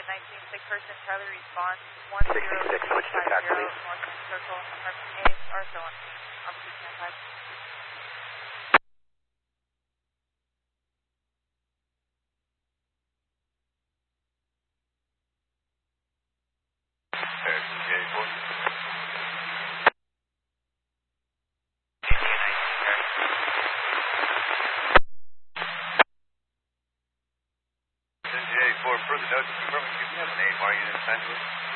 19, 6 person, Charlie response, 66, switch to attack, 1050, please. Northern Circle, Apartment A, RSO on scene, Officer 10-5. For further notes, confirming you have a name, are you in Los Angeles?